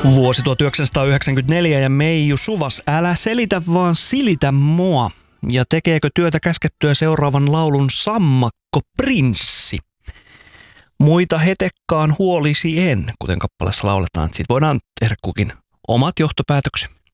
Vuosi 1994 ja Meiju Suvas, älä selitä vaan silitä mua. Ja tekeekö työtä käskettyä seuraavan laulun sammakko prinssi? Muita hetekkaan huolisi en, kuten kappaleessa lauletaan. Siitä voidaan tehdä kukin omat johtopäätökset.